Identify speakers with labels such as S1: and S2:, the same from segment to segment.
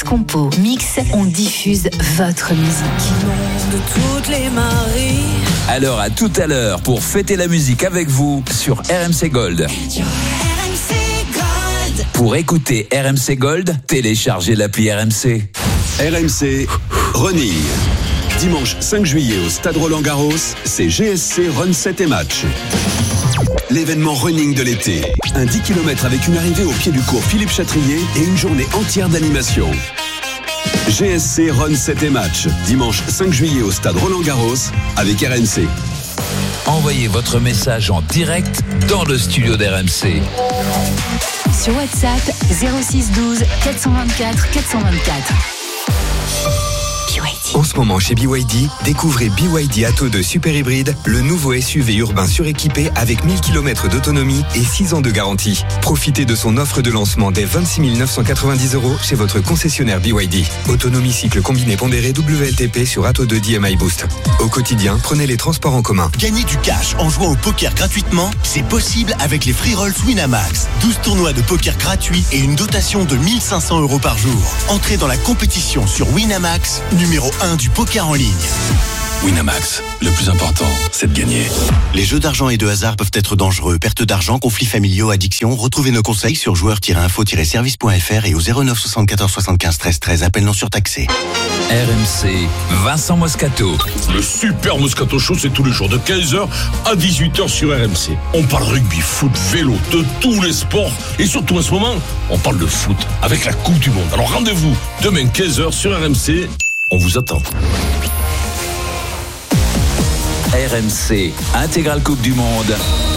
S1: compo, mix, on diffuse votre musique.
S2: De toutes les maries.
S3: Alors à tout à l'heure pour fêter la musique avec vous sur RMC Gold. Pour écouter RMC Gold, téléchargez l'appli RMC.
S4: RMC Running. Dimanche 5 juillet au Stade Roland-Garros, c'est GSC Run 7 et Match. L'événement running de l'été. Un 10 km avec une arrivée au pied du cours Philippe Chatrier et une journée entière d'animation. GSC Run 7 et Match. Dimanche 5 juillet au Stade Roland-Garros avec RMC.
S3: Envoyez votre message en direct dans le studio d'RMC.
S1: Sur WhatsApp 06 12 424 424.
S5: En ce moment chez BYD, découvrez BYD Atto 2 Super Hybride, le nouveau SUV urbain suréquipé avec 1000 km d'autonomie et 6 ans de garantie. Profitez de son offre de lancement dès 26 990 € chez votre concessionnaire BYD. Autonomie cycle combiné pondéré WLTP sur Atto 2 DMI Boost. Au quotidien, prenez les transports en commun.
S6: Gagner du cash en jouant au poker gratuitement, c'est possible avec les Free Rolls Winamax. 12 tournois de poker gratuits et une dotation de 1500 € par jour. Entrez dans la compétition sur Winamax, numéro 1 du poker en ligne.
S7: Winamax, le plus important, c'est de gagner.
S6: Les jeux d'argent et de hasard peuvent être dangereux. Perte d'argent, conflits familiaux, addiction. Retrouvez nos conseils sur joueurs-info-service.fr et au 09 74 75 13 13. Appel non surtaxé.
S3: RMC, Vincent Moscato.
S7: Le Super Moscato Show, c'est tous les jours de 15h à 18h sur RMC. On parle rugby, foot, vélo, de tous les sports. Et surtout en ce moment, on parle de foot avec la Coupe du Monde. Alors rendez-vous demain 15h sur RMC. On vous attend.
S3: RMC, intégrale Coupe du Monde.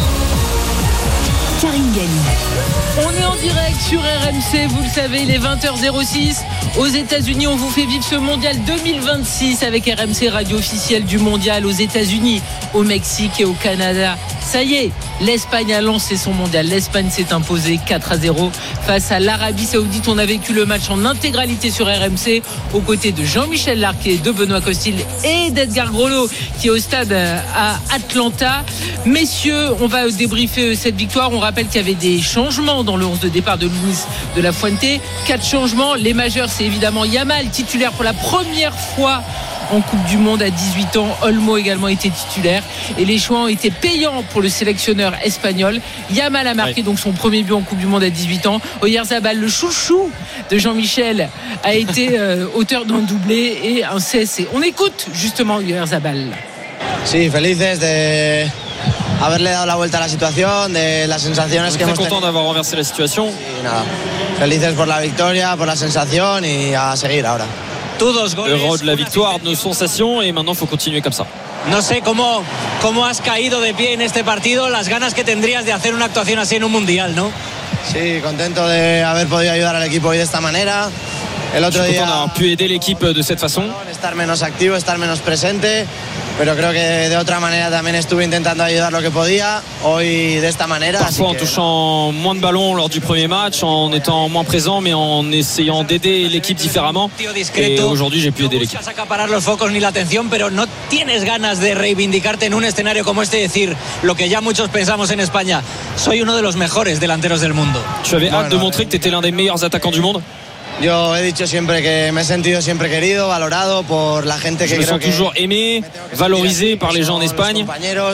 S1: Karine Galli.
S8: On est en direct sur RMC, vous le savez, il est 20h06. Aux États-Unis, on vous fait vivre ce mondial 2026 avec RMC, radio officielle du mondial aux États-Unis, au Mexique et au Canada. Ça y est, l'Espagne a lancé son mondial. L'Espagne s'est imposée 4-0 face à l'Arabie Saoudite. On a vécu le match en intégralité sur RMC aux côtés de Jean-Michel Larquet, de Benoît Costil et d'Edgar Grolot qui est au stade à Atlanta. Messieurs, on va débriefer cette victoire. On rappelle qu'il y avait des changements dans le 11 de départ de Luis de la Fuente. 4 changements. Les majeurs, c'est évidemment Yamal, titulaire pour la première fois en Coupe du Monde à 18 ans. Olmo également était titulaire et les choix ont été payants pour le sélectionneur espagnol. Yamal a marqué donc son premier but en Coupe du Monde à 18 ans. Oyarzabal, le chouchou de Jean-Michel, a été auteur d'un doublé et un CSC. On écoute justement Oyarzabal.
S9: Sí, felices de haberle dado la vuelta a la situación, de las sensaciones que hemos tenido.
S10: Très content d'avoir renversé la situation.
S9: Y nada, felices por la victoria, por la sensación y a seguir ahora.
S10: Heureux de la victoire, de nos sensations et maintenant il faut continuer comme ça.
S11: No sé cómo has caído de pie en este partido, las ganas que tendrías de hacer una actuación así en un mundial, ¿no?
S9: Sí, contento de haber podido ayudar al equipo hoy de esta manera. El otro
S10: Je suis content
S9: día
S10: d'avoir pu aider l'équipe de cette façon.
S9: estar menos activo, estar menos presente, pero creo que de otra manera también estuve intentando ayudar lo que podía. Hoy de esta manera.
S10: Parfois en touchant moins de ballons lors du premier match, en étant moins présent, mais en essayant d'aider l'équipe différemment. Et aujourd'hui, j'ai pu aider l'équipe.
S11: No vas a acaparar los focos ni la atención, pero no tienes ganas de reivindicarte en un escenario como este y decir lo que ya muchos pensamos en España. Soy uno de los mejores delanteros del mundo.
S10: Tu avais hâte de montrer que tu étais l'un des meilleurs attaquants du monde.
S9: Yo he dicho siempre que me he sentido siempre querido, valorado por la gente que
S10: Je me
S9: creo
S10: sens toujours aimé, valorisé par les gens en Espagne.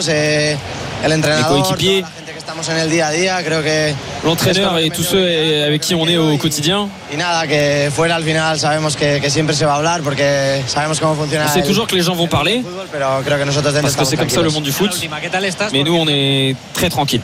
S9: El entrenador,
S10: les coéquipiers,
S9: la gente que estamos en el día a día, creo que
S10: l'entraîneur et tous ceux avec qui on est au quotidien.
S9: Y nada, que fuera al final sabemos que siempre se va a hablar porque sabemos cómo funciona.
S10: On sait toujours que les gens vont parler,
S9: pero creo que nosotros
S10: parce que c'est comme ça le monde du foot. Mais nous, on est très tranquille.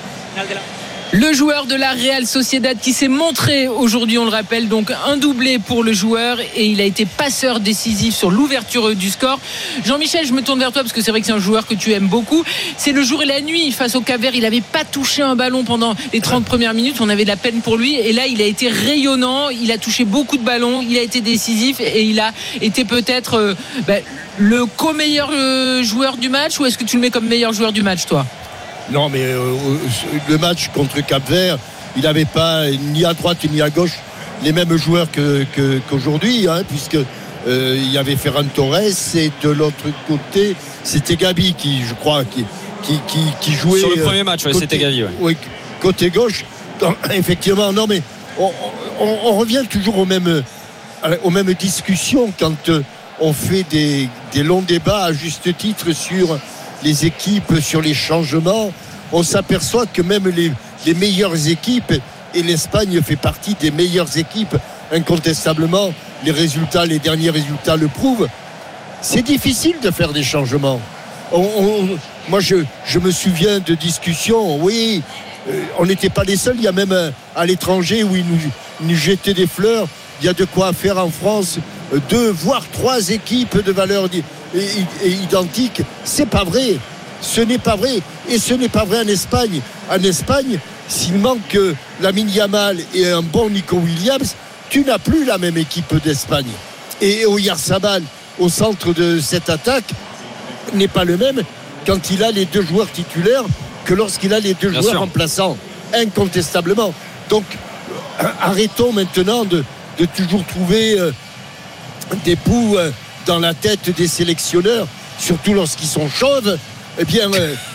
S8: Le joueur de la Real Sociedad qui s'est montré aujourd'hui, on le rappelle, donc un doublé pour le joueur et il a été passeur décisif sur l'ouverture du score. Jean-Michel, je me tourne vers toi parce que c'est vrai que c'est un joueur que tu aimes beaucoup. C'est le jour et la nuit face au Cap-Vert. Il n'avait pas touché un ballon pendant les 30 premières minutes. On avait de la peine pour lui et là, il a été rayonnant. Il a touché beaucoup de ballons. Il a été décisif et il a été peut-être le co-meilleur joueur du match, ou est-ce que tu le mets comme meilleur joueur du match, toi ?
S12: Non, mais le match contre Cap-Vert, il n'avait pas ni à droite ni à gauche les mêmes joueurs qu'aujourd'hui, hein, puisque il y avait Ferran Torres et de l'autre côté, c'était Gabi qui, je crois, qui jouait.
S10: Sur le premier match, c'était Gabi. Ouais.
S12: Oui, côté gauche. Donc, effectivement, non, mais on revient toujours au même aux mêmes discussions quand on fait des longs débats à juste titre sur les équipes, sur les changements. On s'aperçoit que même les meilleures équipes, et l'Espagne fait partie des meilleures équipes, incontestablement, les derniers résultats le prouvent, c'est difficile de faire des changements. Moi je me souviens de discussions, oui, on n'était pas les seuls, il y a même à l'étranger où ils nous jetaient des fleurs. Il y a de quoi faire en France, 2 voire 3 équipes de valeur identiques. C'est pas vrai. Ce n'est pas vrai. Et ce n'est pas vrai en Espagne. En Espagne, s'il manque Lamine Yamal et un bon Nico Williams, tu n'as plus la même équipe d'Espagne. Et Oyarzabal, au centre de cette attaque, n'est pas le même quand il a les 2 joueurs titulaires que lorsqu'il a les 2 joueurs remplaçants. Incontestablement. Donc, arrêtons maintenant de toujours trouver des poux dans la tête des sélectionneurs, surtout lorsqu'ils sont chauves. Eh bien,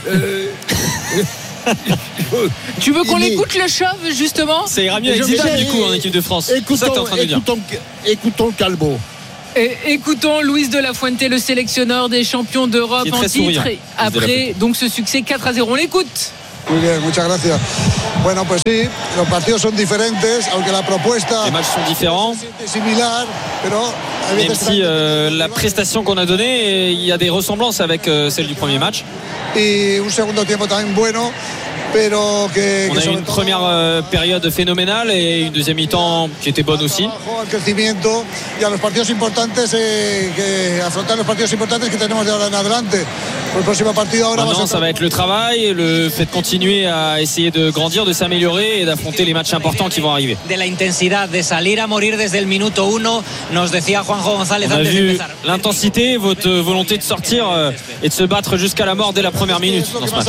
S8: tu veux qu'on l'écoute le chauve justement?
S10: Ça ira mieux avec Zidane du coup en équipe de France.
S12: Écoutons,
S10: c'est ça que t'es en train de dire.
S12: Écoutons Calbo.
S8: Et écoutons Luis de la Fuente, le sélectionneur des champions d'Europe en titre, après donc ce succès 4-0. On l'écoute.
S13: Muy bien, muchas gracias. Bueno, pues sí, los partidos son diferentes, aunque la propuesta.
S10: Les matchs sont différents.
S13: Similar, pero
S10: même si la prestation qu'on a donnée, il y a des ressemblances avec celle du premier match.
S13: Y un segundo tiempo también bueno.
S10: On a eu une première période phénoménale et une deuxième mi-temps qui était bonne aussi. Maintenant, ça va être le travail, le fait de continuer à essayer de grandir, de s'améliorer et d'affronter les matchs importants qui vont arriver.
S11: De la intensidad, de salir a morir desde el minuto 1, nos decía Juanjo González
S10: antes de
S11: empezar.
S10: L'intensité, votre volonté de sortir et de se battre jusqu'à la mort dès la première minute dans ce match.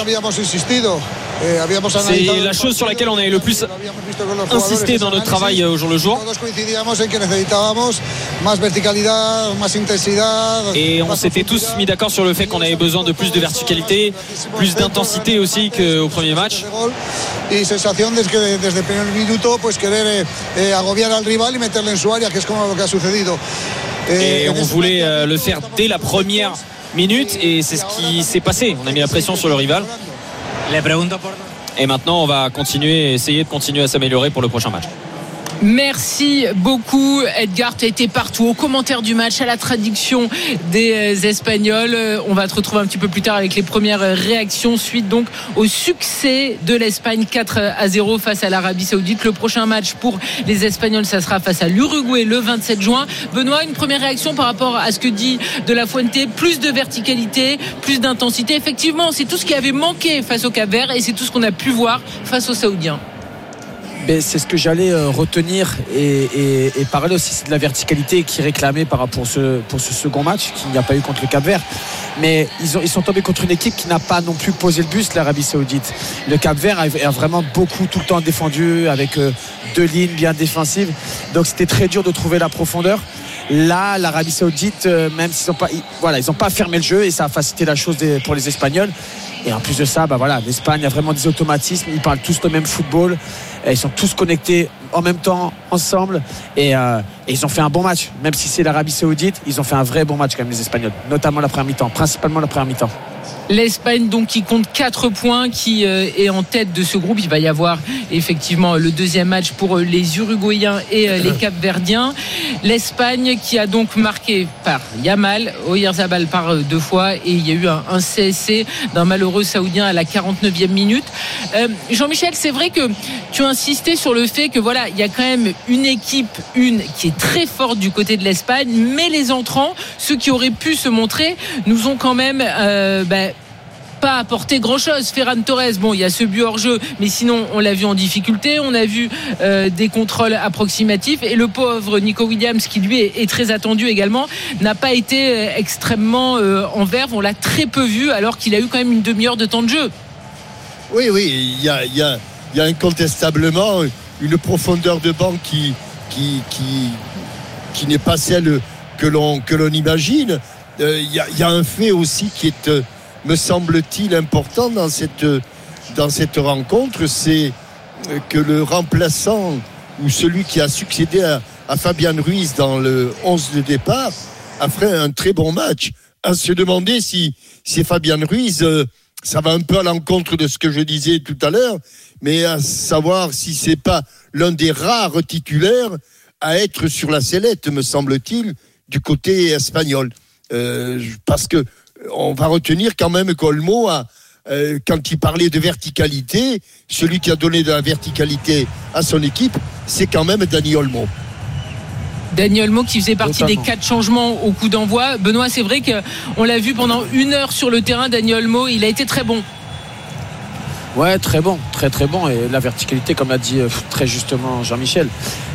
S10: C'est la chose sur laquelle on a le plus insisté dans notre travail au jour le jour. Et on s'était tous mis d'accord sur le fait qu'on avait besoin de plus de verticalité, plus d'intensité aussi qu'au premier match. Et on voulait le faire dès la première minute et c'est ce qui s'est passé. On a mis la pression sur le rival. Et maintenant, on va essayer de continuer à s'améliorer pour le prochain match.
S8: Merci beaucoup Edgar, tu as été partout aux commentaires du match, à la traduction des Espagnols. On va te retrouver un petit peu plus tard avec les premières réactions suite donc au succès de l'Espagne 4-0 face à l'Arabie Saoudite. Le prochain match pour les Espagnols, ça sera face à l'Uruguay le 27 juin. Benoît, une première réaction par rapport à ce que dit de la Fuente, plus de verticalité, plus d'intensité. Effectivement, c'est tout ce qui avait manqué face au Cap-Vert et c'est tout ce qu'on a pu voir face aux Saoudiens.
S14: Ben, c'est ce que j'allais retenir et parler aussi de la verticalité qui réclamait pour ce second match qu'il n'y a pas eu contre le Cap-Vert. Mais ils sont tombés contre une équipe qui n'a pas non plus posé le buste, l'Arabie Saoudite. Le Cap-Vert a vraiment beaucoup tout le temps défendu avec 2 lignes bien défensives. Donc c'était très dur de trouver la profondeur. Là, l'Arabie Saoudite, même s'ils n'ont pas fermé le jeu et ça a facilité la chose pour les Espagnols. Et en plus de ça, l'Espagne a vraiment des automatismes. Ils parlent tous le même football. Ils sont tous connectés en même temps, ensemble. Et ils ont fait un bon match. Même si c'est l'Arabie Saoudite, ils ont fait un vrai bon match quand même, les Espagnols. Notamment la première mi-temps, principalement la première mi-temps.
S8: L'Espagne donc qui compte 4 points, qui est en tête de ce groupe. Il va y avoir effectivement le deuxième match pour les Uruguayens et les Cap-Verdiens. L'Espagne qui a donc marqué par Yamal, Oyarzabal par 2 fois et il y a eu un CSC d'un malheureux Saoudien à la 49e minute. Jean-Michel, c'est vrai que tu as insisté sur le fait que il y a quand même une équipe qui est très forte du côté de l'Espagne, mais les entrants, ceux qui auraient pu se montrer, nous ont quand même pas apporté grand chose. Ferran Torres, il y a ce but hors jeu, mais sinon on l'a vu en difficulté, on a vu des contrôles approximatifs et le pauvre Nico Williams qui lui est très attendu également n'a pas été extrêmement en verve. On l'a très peu vu alors qu'il a eu quand même une demi-heure de temps de jeu.
S12: Oui, il y a incontestablement une profondeur de banc qui n'est pas celle que l'on imagine. Il y a un fait aussi qui est me semble-t-il important dans cette rencontre, c'est que le remplaçant ou celui qui a succédé à Fabian Ruiz dans le 11 de départ a fait un très bon match. À se demander si c'est Fabian Ruiz, ça va un peu à l'encontre de ce que je disais tout à l'heure, mais à savoir si c'est pas l'un des rares titulaires à être sur la sellette, me semble-t-il, du côté espagnol. Parce que on va retenir quand même qu'Olmo quand il parlait de verticalité, celui qui a donné de la verticalité à son équipe, c'est quand même Dani Olmo.
S8: Dani Olmo qui faisait partie
S14: Totalement.
S8: des 4 changements au coup d'envoi. Benoît, c'est vrai qu'on l'a vu pendant 1 heure sur le terrain, Dani Olmo, il a été très bon.
S14: Ouais, très bon, très très bon. Et la verticalité, comme l'a dit très justement Jean-Michel,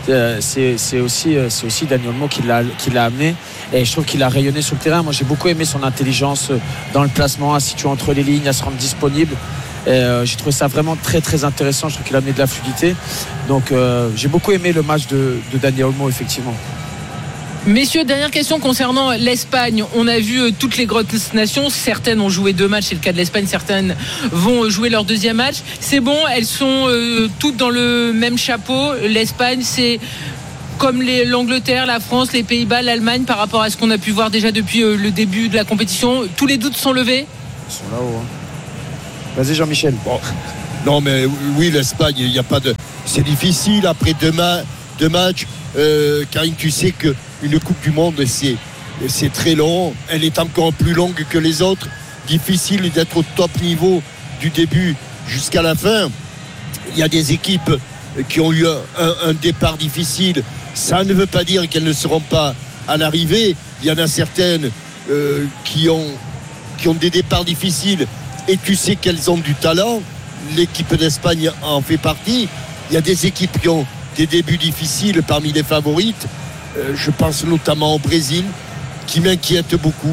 S14: c'est aussi Dani Olmo qui l'a amené. Et je trouve qu'il a rayonné sur le terrain. Moi, j'ai beaucoup aimé son intelligence dans le placement, à se situer entre les lignes, à se rendre disponible. Et j'ai trouvé ça vraiment très très intéressant. Je trouve qu'il a amené de la fluidité. Donc j'ai beaucoup aimé le match de Dani Olmo, effectivement.
S8: Messieurs, dernière question concernant l'Espagne. On a vu toutes les grosses nations. Certaines ont joué 2 matchs, c'est le cas de l'Espagne. Certaines vont jouer leur 2e match. C'est bon, elles sont toutes dans le même chapeau. L'Espagne, c'est comme l'Angleterre, la France, les Pays-Bas, l'Allemagne, par rapport à ce qu'on a pu voir déjà depuis le début de la compétition. Tous les doutes sont levés.
S14: Ils sont là-haut. Vas-y Jean-Michel.
S12: Bon. Non mais oui, l'Espagne, il n'y a pas de. C'est difficile après 2 matchs. Karine, tu sais qu'une Coupe du Monde, c'est très long. Elle est encore plus longue que les autres. Difficile d'être au top niveau du début jusqu'à la fin. Il y a des équipes qui ont eu un départ difficile. Ça ne veut pas dire qu'elles ne seront pas à l'arrivée. Il y en a certaines qui ont des départs difficiles et tu sais qu'elles ont du talent. L'équipe d'Espagne en fait partie. Il y a des équipes qui ont des débuts difficiles parmi les favorites. Je pense notamment au Brésil, qui m'inquiète beaucoup,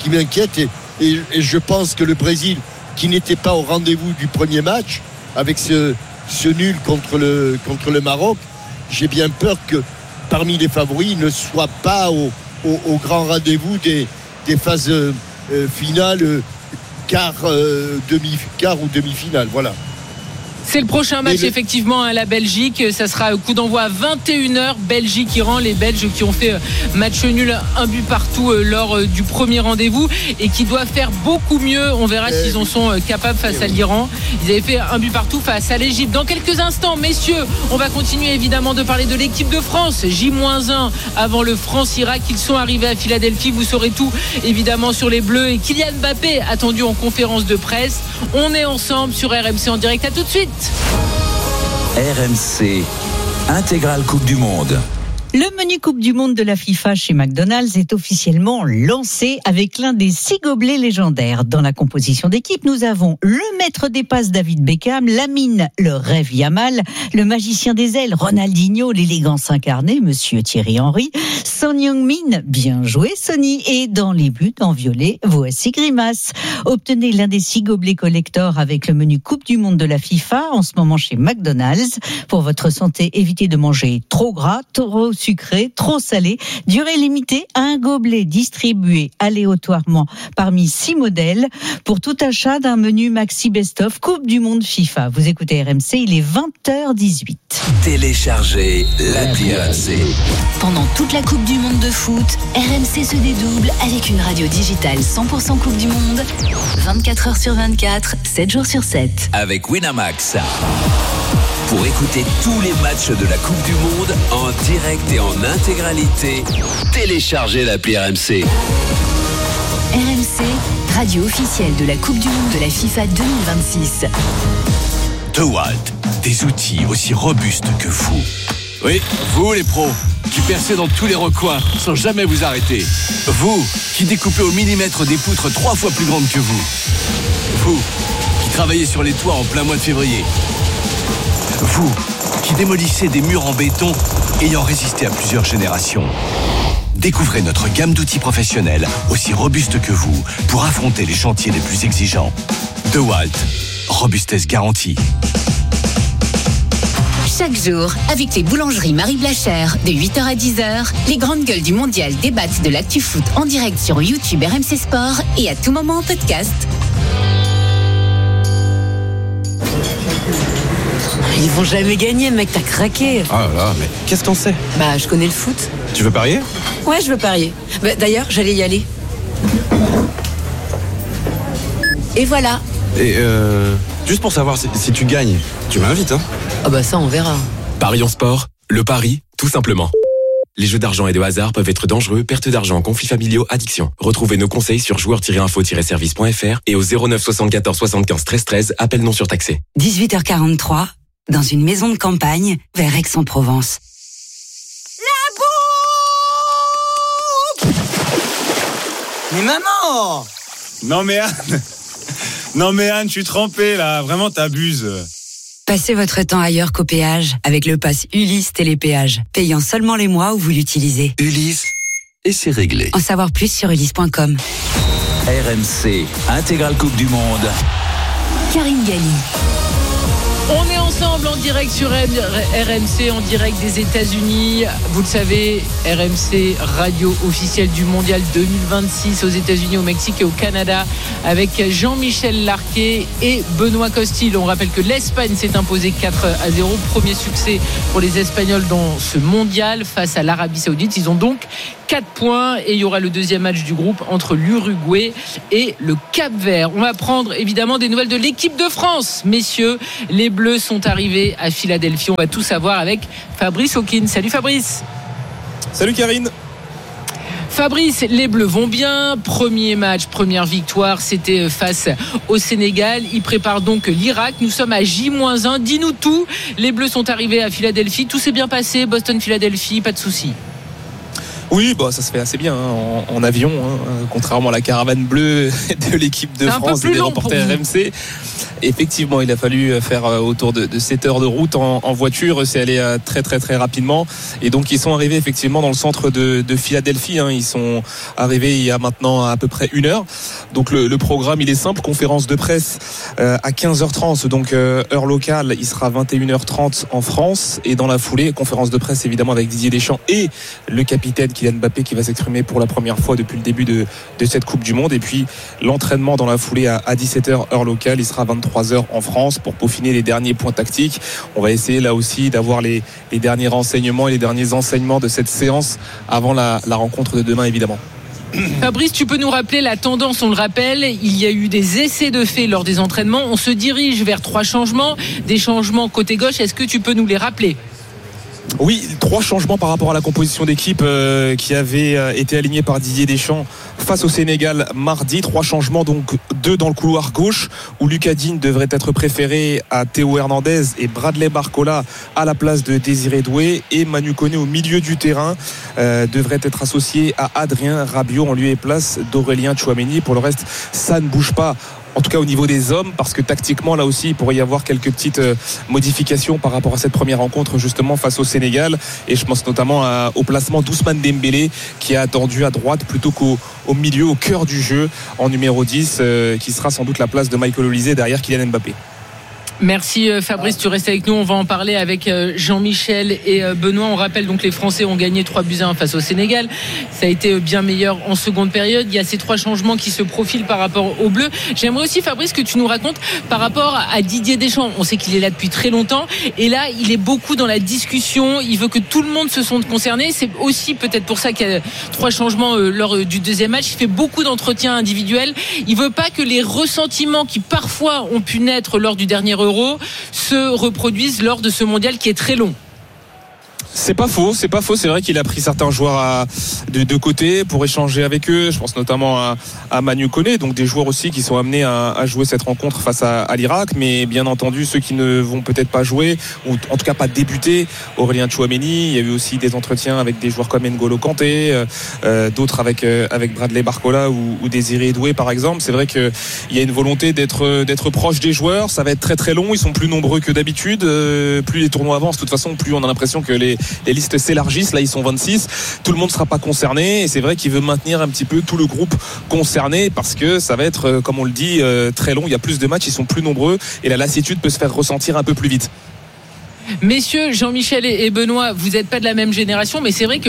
S12: et je pense que le Brésil, qui n'était pas au rendez-vous du premier match, avec ce nul contre le Maroc, j'ai bien peur que parmi les favoris, il ne soit pas au grand rendez-vous des phases finales, quart ou demi-finale. Voilà.
S8: C'est le prochain match, effectivement, la Belgique. Ça sera coup d'envoi à 21h. Belgique-Iran, les Belges qui ont fait match nul, 1 but partout lors du premier rendez-vous et qui doivent faire beaucoup mieux. On verra s'ils en sont capables face à l'Iran. Ils avaient fait 1 but partout face à l'Égypte. Dans quelques instants, messieurs, on va continuer évidemment de parler de l'équipe de France. J-1 avant le France-Irak. Ils sont arrivés à Philadelphie. Vous saurez tout évidemment sur les Bleus et Kylian Mbappé attendu en conférence de presse. On est ensemble sur RMC en direct. À tout de suite.
S3: RMC, intégrale Coupe du Monde.
S1: Le menu Coupe du Monde de la FIFA chez McDonald's est officiellement lancé avec l'un des 6 gobelets légendaires. Dans la composition d'équipe, nous avons le maître des passes David Beckham, Lamine, le rêve Yamal, le magicien des ailes Ronaldinho, l'élégance incarnée Monsieur Thierry Henry, Son Heung-min, bien joué Sonny, et dans les buts en violet, voici Grimace. Obtenez l'un des 6 gobelets collector avec le menu Coupe du Monde de la FIFA en ce moment chez McDonald's. Pour votre santé, évitez de manger trop gras, trop sucré, trop salé. Durée limitée à un gobelet distribué aléatoirement parmi 6 modèles pour tout achat d'un menu Maxi Best of Coupe du Monde FIFA. Vous écoutez RMC, il est 20h18.
S3: Téléchargez l'appli RMC.
S1: Pendant toute la Coupe du Monde de foot, RMC se dédouble avec une radio digitale 100% Coupe du Monde, 24 h sur 24, 7 jours sur 7.
S3: Avec Winamax. Pour écouter tous les matchs de la Coupe du Monde en direct et en intégralité, téléchargez l'appli RMC.
S1: RMC, radio officielle de la Coupe du Monde de la FIFA 2026.
S6: DeWalt, des outils aussi robustes que vous.
S15: Oui, vous les pros, qui percez dans tous les recoins sans jamais vous arrêter. Vous, qui découpez au millimètre des poutres 3 fois plus grandes que vous. Vous, qui travaillez sur les toits en plein mois de février. Vous, qui démolissez des murs en béton ayant résisté à plusieurs générations. Découvrez notre gamme d'outils professionnels aussi robustes que vous pour affronter les chantiers les plus exigeants. DeWalt, robustesse garantie.
S16: Chaque jour, avec les boulangeries Marie Blachère, de 8h à 10h, les grandes gueules du mondial débattent de l'actu foot en direct sur YouTube RMC Sport et à tout moment en podcast.
S2: Ils vont jamais gagner, mec, t'as craqué.
S17: Ah là là, mais qu'est-ce qu'on sait?
S2: Bah, je connais le foot.
S17: Tu veux parier?
S2: Ouais, je veux parier. Bah, d'ailleurs, j'allais y aller. Et voilà.
S17: Et juste pour savoir si tu gagnes, tu m'invites, hein?
S2: Ah bah ça, on verra.
S18: Paris en sport, le pari, tout simplement. Les jeux d'argent et de hasard peuvent être dangereux, perte d'argent, conflits familiaux, addiction. Retrouvez nos conseils sur joueurs-info-service.fr et au 09 74 75 13 13, appel non surtaxé.
S19: 18h43, dans une maison de campagne, vers Aix-en-Provence.
S20: Mais maman! Non mais Anne, je suis trempé là, vraiment t'abuses.
S19: Passez votre temps ailleurs qu'au péage avec le pass Ulysse Télépéage, payant seulement les mois où vous l'utilisez.
S3: Ulysse, et c'est réglé.
S19: En savoir plus sur ulysse.com.
S3: RMC, intégrale Coupe du Monde.
S19: Karine Galli.
S8: On est ensemble en direct sur RMC, en direct des États-Unis. Vous le savez, RMC, radio officielle du Mondial 2026 aux États-Unis, au Mexique et au Canada, avec Jean-Michel Larquet et Benoît Costil. On rappelle que l'Espagne s'est imposée 4-0. Premier succès pour les Espagnols dans ce mondial face à l'Arabie Saoudite. Ils ont donc 4 points et il y aura le deuxième match du groupe entre l'Uruguay et le Cap-Vert. On va prendre évidemment des nouvelles de l'équipe de France. Messieurs, les Bleus sont arrivés à Philadelphie. On va tout savoir avec Fabrice Hawkins. Salut Fabrice.
S21: Salut Karine.
S8: Fabrice, les Bleus vont bien. Premier match, première victoire, c'était face au Sénégal. Ils préparent donc l'Irak. Nous sommes à J-1. Dis-nous tout. Les Bleus sont arrivés à Philadelphie. Tout s'est bien passé. Boston-Philadelphie, pas de soucis.
S21: Oui, bah, ça se fait assez bien en avion, contrairement à la caravane bleue de l'équipe de France et des reporters RMC. Effectivement, il a fallu faire autour de 7 heures de route en voiture. C'est allé très très très rapidement. Et donc ils sont arrivés effectivement dans le centre de Philadelphie. Ils sont arrivés il y a maintenant à peu près 1 heure. Donc le programme il est simple, conférence de presse à 15h30, donc heure locale. Il sera 21h30 en France. Et dans la foulée, conférence de presse évidemment avec Didier Deschamps et le capitaine Kylian Mbappé qui va s'exprimer pour la première fois depuis le début de cette Coupe du Monde. Et puis l'entraînement dans la foulée à 17h heure locale. Il sera 23h en France pour peaufiner les derniers points tactiques. On va essayer là aussi d'avoir les derniers renseignements et les derniers enseignements de cette séance avant la rencontre de demain évidemment.
S8: Fabrice, tu peux nous rappeler la tendance? On le rappelle, il y a eu des essais de fait lors des entraînements. On se dirige vers 3 changements, des changements côté gauche. Est-ce que tu peux nous les rappeler?
S21: Oui, 3 changements par rapport à la composition d'équipe qui avait été alignée par Didier Deschamps face au Sénégal mardi. 3 changements, donc 2 dans le couloir gauche où Lucas Digne devrait être préféré à Théo Hernandez et Bradley Barcola à la place de Désiré Doué, et Manu Koné au milieu du terrain devrait être associé à Adrien Rabiot en lieu et place d'Aurélien Tchouaméni. Pour le reste, ça ne bouge pas. En tout cas au niveau des hommes, parce que tactiquement là aussi il pourrait y avoir quelques petites modifications par rapport à cette première rencontre justement face au Sénégal. Et je pense notamment au placement d'Ousmane Dembélé qui est attendu à droite plutôt qu'au milieu, au cœur du jeu en numéro 10, qui sera sans doute la place de Michael Olise derrière Kylian Mbappé.
S8: Merci Fabrice, tu restes avec nous. On va en parler avec Jean-Michel et Benoît. On rappelle donc les Français ont gagné 3-1 face au Sénégal. Ça a été bien meilleur en seconde période. Il y a ces 3 changements qui se profilent par rapport aux Bleus. J'aimerais aussi Fabrice que tu nous racontes par rapport à Didier Deschamps. On sait qu'il est là depuis très longtemps et là il est beaucoup dans la discussion. Il veut que tout le monde se sente concerné. C'est aussi peut-être pour ça qu'il y a 3 changements lors du deuxième match. Il fait beaucoup d'entretiens individuels. Il veut pas que les ressentiments qui parfois ont pu naître lors du dernier Euro se reproduisent lors de ce mondial qui est très long.
S21: C'est pas faux. C'est vrai qu'il a pris certains joueurs de côté pour échanger avec eux. Je pense notamment à Manu Koné, donc des joueurs aussi qui sont amenés à jouer cette rencontre face à l'Irak. Mais bien entendu, ceux qui ne vont peut-être pas jouer, ou en tout cas pas débuter, Aurélien Tchouaméni. Il y a eu aussi des entretiens avec des joueurs comme N'Golo Kanté, d'autres avec Bradley Barcola ou Désiré Doué par exemple. C'est vrai qu'il y a une volonté d'être proche des joueurs. Ça va être très très long. Ils sont plus nombreux que d'habitude. Plus les tournois avancent, de toute façon, plus on a l'impression que les listes s'élargissent. Là ils sont 26, tout le monde ne sera pas concerné et c'est vrai qu'il veut maintenir un petit peu tout le groupe concerné parce que ça va être, comme on le dit, très long. Il y a plus de matchs, ils sont plus nombreux et la lassitude peut se faire ressentir un peu plus vite.
S8: Messieurs, Jean-Michel et Benoît, vous n'êtes pas de la même génération, mais c'est vrai que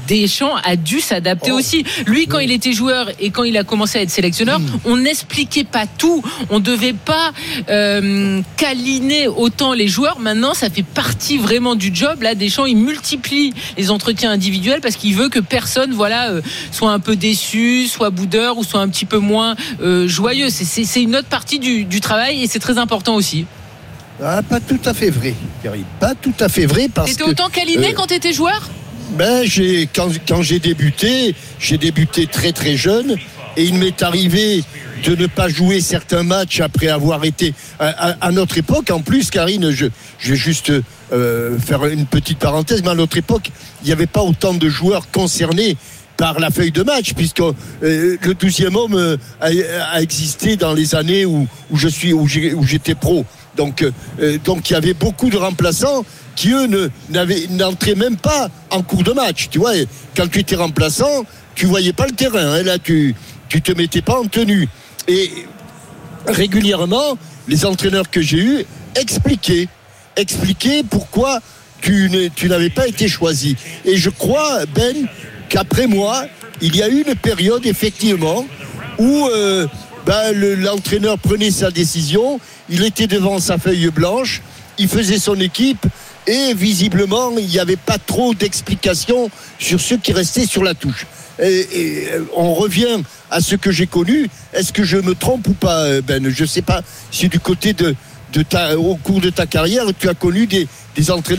S8: Deschamps a dû s'adapter aussi. Lui, quand il était joueur et quand il a commencé à être sélectionneur, on n'expliquait pas tout. On devait pas câliner autant les joueurs. Maintenant, ça fait partie vraiment du job. Là, Deschamps, il multiplie les entretiens individuels parce qu'il veut que personne, soit un peu déçu, soit boudeur ou soit un petit peu moins joyeux. C'est une autre partie du travail et c'est très important aussi.
S12: Pas tout à fait vrai, Karim. Pas tout à fait vrai parce que...
S8: T'étais autant câliné quand t'étais joueur ?
S12: Quand j'ai débuté très très jeune et il m'est arrivé de ne pas jouer certains matchs après avoir été à notre époque. En plus, Karine, je vais juste faire une petite parenthèse, mais à notre époque, il n'y avait pas autant de joueurs concernés par la feuille de match, puisque le 12e homme a existé dans les années où j'étais pro. Donc il y avait beaucoup de remplaçants qui eux n'entraient même pas en cours de match. Tu vois, quand tu étais remplaçant, tu voyais pas le terrain. Là, tu te mettais pas en tenue. Et régulièrement, les entraîneurs que j'ai eus expliquaient pourquoi tu n'avais pas été choisi. Et je crois, Ben, qu'après moi, il y a eu une période effectivement où l'entraîneur prenait sa décision, il était devant sa feuille blanche, il faisait son équipe et visiblement il n'y avait pas trop d'explications sur ceux qui restaient sur la touche. Et on revient à ce que j'ai connu. Est-ce que je me trompe ou pas, Ben ? Je ne sais pas si du côté au cours de ta carrière tu as connu des entraîneurs